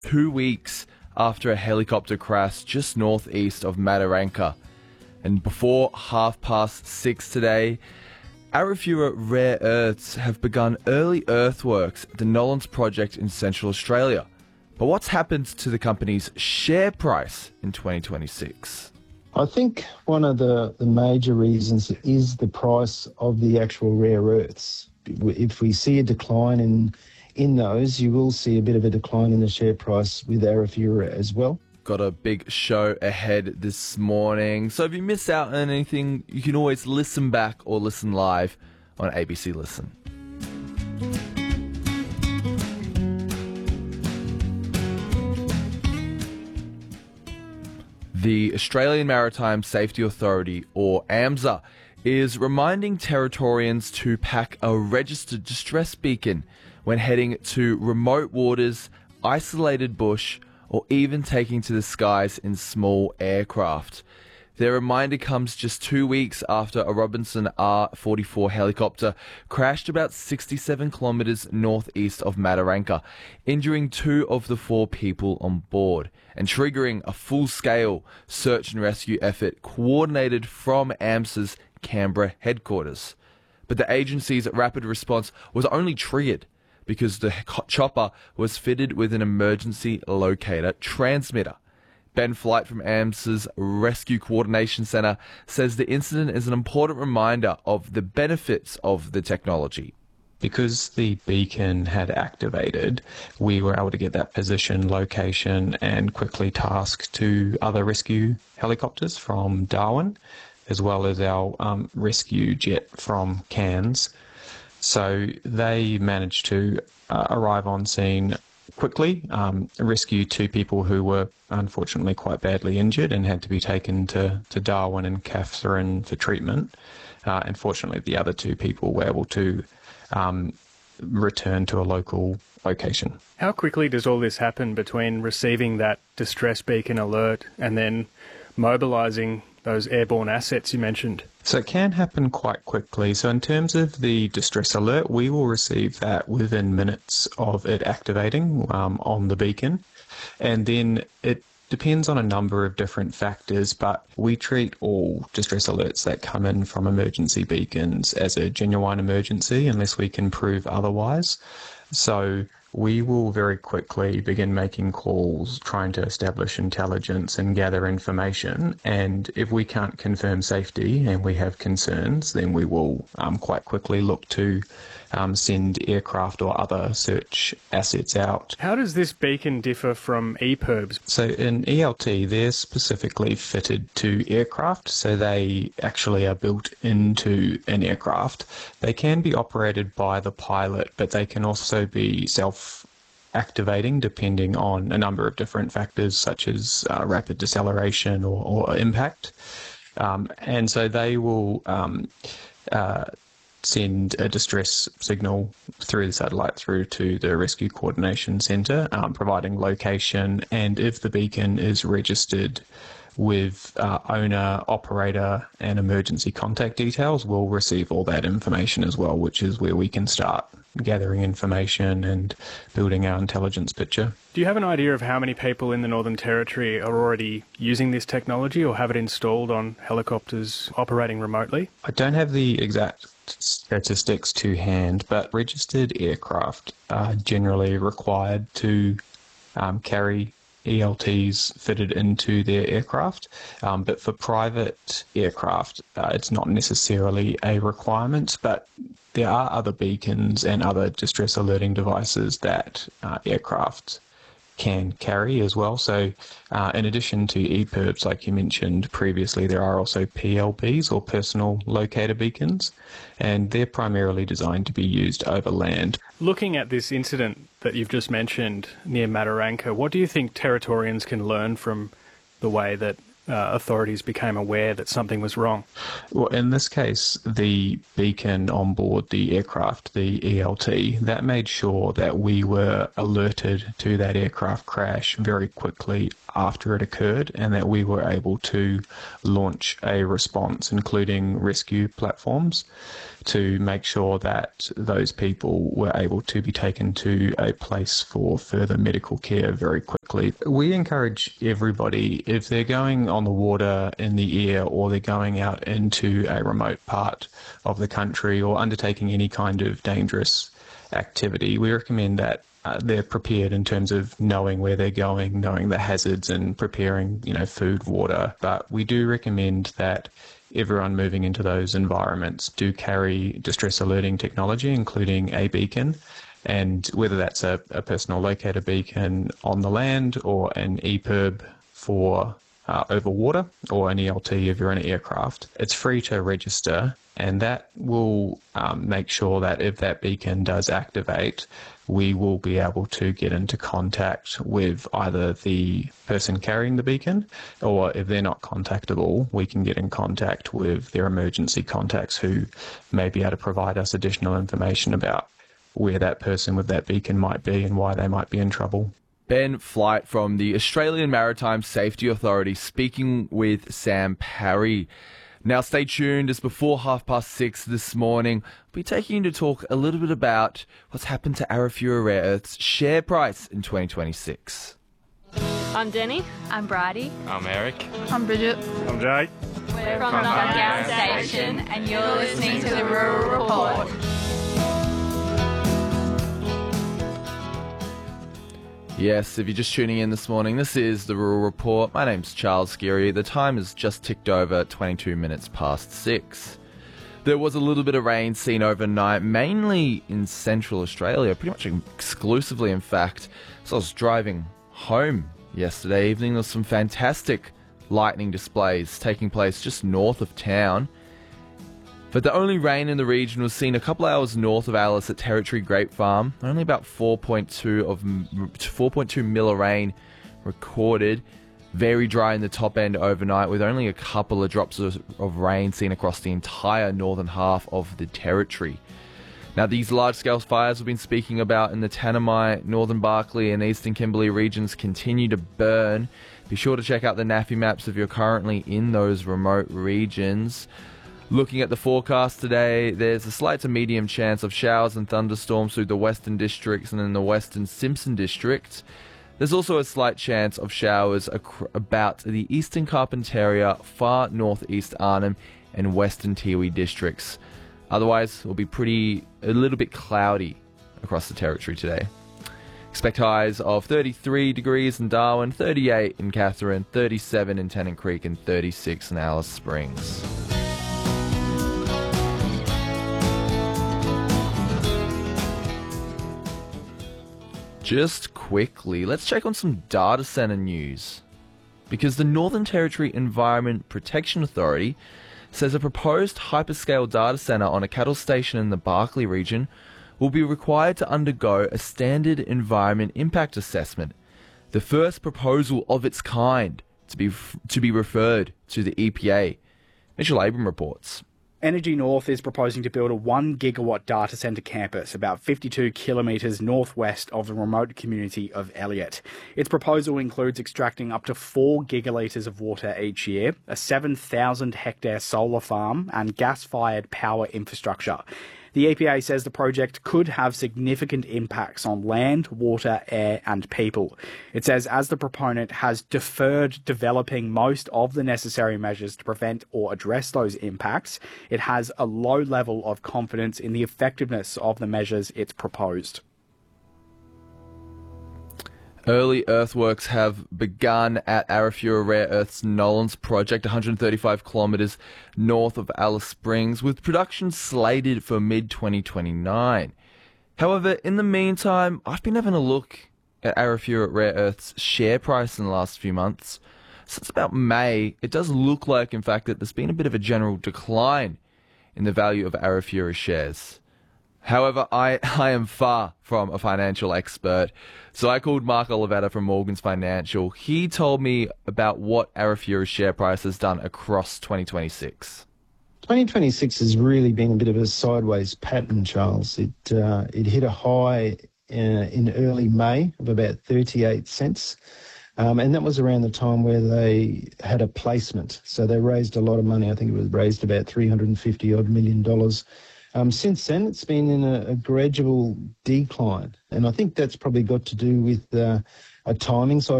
2 weeks after a helicopter crash just northeast of Mataranka. And before 6:30 today, Arafura Rare Earths have begun early earthworks at the Nolans project in Central Australia. But what's happened to the company's share price in 2026? I think one of the major reasons is the price of the actual rare earths. If we see a decline in those, you will see a bit of a decline in the share price with Arafura as well. Got a big show ahead this morning. So if you miss out on anything, you can always listen back or listen live on ABC Listen. The Australian Maritime Safety Authority, or AMSA, is reminding Territorians to pack a registered distress beacon when heading to remote waters, isolated bush, or even taking to the skies in small aircraft. Their reminder comes just 2 weeks after a Robinson R-44 helicopter crashed about 67 kilometres northeast of Mataranka, injuring 2 of the 4 people on board and triggering a full-scale search and rescue effort coordinated from AMSA's Canberra headquarters. But the agency's rapid response was only triggered because the chopper was fitted with an emergency locator transmitter. Ben Flight from AMSA's Rescue Coordination Centre says the incident is an important reminder of the benefits of the technology. Because the beacon had activated, we were able to get that position, location, and quickly task to other rescue helicopters from Darwin, as well as our rescue jet from Cairns. So they managed to arrive on scene quickly, rescue 2 people who were unfortunately quite badly injured and had to be taken to Darwin and Katherine for treatment. And fortunately, the other 2 people were able to return to a local location. How quickly does all this happen between receiving that distress beacon alert and then mobilising those airborne assets you mentioned? So it can happen quite quickly. So in terms of the distress alert, we will receive that within minutes of it activating on the beacon. And then it depends on a number of different factors, but we treat all distress alerts that come in from emergency beacons as a genuine emergency unless we can prove otherwise. So we will very quickly begin making calls, trying to establish intelligence and gather information. And if we can't confirm safety and we have concerns, then we will quite quickly look to send aircraft or other search assets out. How does this beacon differ from EPIRBs? So in ELT, they're specifically fitted to aircraft, so they actually are built into an aircraft. They can be operated by the pilot, but they can also be self-activating depending on a number of different factors such as rapid deceleration or impact. And so they will send a distress signal through the satellite through to the Rescue Coordination Centre, providing location, and if the beacon is registered with owner, operator and emergency contact details, we'll receive all that information as well, which is where we can start gathering information and building our intelligence picture. Do you have an idea of how many people in the Northern Territory are already using this technology or have it installed on helicopters operating remotely? I don't have the exact statistics to hand, but registered aircraft are generally required to carry ELTs fitted into their aircraft, but for private aircraft it's not necessarily a requirement, but there are other beacons and other distress alerting devices that aircraft can carry as well. So in addition to EPIRBs, like you mentioned previously, there are also PLBs or personal locator beacons, and they're primarily designed to be used over land. Looking at this incident that you've just mentioned near Mataranka, what do you think Territorians can learn from the way that authorities became aware that something was wrong? Well, in this case, the beacon on board the aircraft, the ELT, that made sure that we were alerted to that aircraft crash very quickly after it occurred, and that we were able to launch a response, including rescue platforms, to make sure that those people were able to be taken to a place for further medical care very quickly. We encourage everybody, if they're going on the water, in the air, or they're going out into a remote part of the country or undertaking any kind of dangerous activity, we recommend that they're prepared in terms of knowing where they're going, knowing the hazards, and preparing, food, water. But we do recommend that everyone moving into those environments do carry distress alerting technology, including a beacon, and whether that's a personal locator beacon on the land or an EPIRB for over water, or an ELT if you're in an aircraft. It's free to register, and that will make sure that if that beacon does activate, we will be able to get into contact with either the person carrying the beacon, or if they're not contactable, we can get in contact with their emergency contacts, who may be able to provide us additional information about where that person with that beacon might be and why they might be in trouble. Ben Flight from the Australian Maritime Safety Authority speaking with Sam Parry. Now stay tuned, as before 6:30 this morning, we'll be taking you to talk a little bit about what's happened to Arafura Rare Earth's share price in 2026. I'm Denny. I'm Bridie. I'm Eric. I'm Bridget. I'm Jay. We're from Dungowan Station, and you're listening to the Rural Report. Yes, if you're just tuning in this morning, this is the Rural Report. My name's Charles Geary. The time has just ticked over 22 minutes past 6. There was a little bit of rain seen overnight, mainly in central Australia, pretty much exclusively, in fact. So I was driving home yesterday evening. There was some fantastic lightning displays taking place just north of town. But the only rain in the region was seen a couple hours north of Alice at Territory Grape Farm. Only about 4.2 mil of rain recorded. Very dry in the top end overnight, with only a couple of drops of rain seen across the entire northern half of the territory. Now, these large-scale fires we've been speaking about in the Tanami, Northern Barkly and Eastern Kimberley regions continue to burn. Be sure to check out the NAFI maps if you're currently in those remote regions. Looking at the forecast today, there's a slight to medium chance of showers and thunderstorms through the western districts and in the western Simpson district. There's also a slight chance of showers about the eastern Carpentaria, far northeast Arnhem and western Tiwi districts. Otherwise, it'll be a little bit cloudy across the territory today. Expect highs of 33 degrees in Darwin, 38 in Katherine, 37 in Tennant Creek and 36 in Alice Springs. Just quickly, let's check on some data center news. Because the Northern Territory Environment Protection Authority says a proposed hyperscale data center on a cattle station in the Barkly region will be required to undergo a standard environment impact assessment, the first proposal of its kind to be referred to the EPA. Mitchell Abram reports. Energy North is proposing to build a 1 gigawatt data centre campus about 52 kilometres northwest of the remote community of Elliott. Its proposal includes extracting up to 4 gigalitres of water each year, a 7,000 hectare solar farm and gas-fired power infrastructure. The EPA says the project could have significant impacts on land, water, air and people. It says as the proponent has deferred developing most of the necessary measures to prevent or address those impacts, it has a low level of confidence in the effectiveness of the measures it's proposed. Early earthworks have begun at Arafura Rare Earths Nolans project, 135 kilometres north of Alice Springs, with production slated for mid-2029. However, in the meantime, I've been having a look at Arafura Rare Earths share price in the last few months. Since about May, it does look like, in fact, that there's been a bit of a general decline in the value of Arafura shares. However, I am far from a financial expert, so I called Mark Olivetta from Morgans Financial. He told me about what Arafura's share price has done across 2026. 2026 has really been a bit of a sideways pattern, Charles. It hit a high in early May of about 38 cents. And that was around the time where they had a placement. So they raised a lot of money. I think it was raised about $350 million. Since then, it's been in a gradual decline. And I think that's probably got to do with a timing side